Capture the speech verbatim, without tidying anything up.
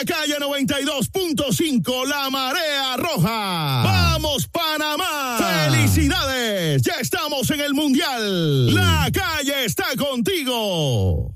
la calle noventa y dos punto cinco, La Marea Roja. ¡Vamos, Panamá! ¡Felicidades! Ya estamos en el Mundial. La calle está contigo.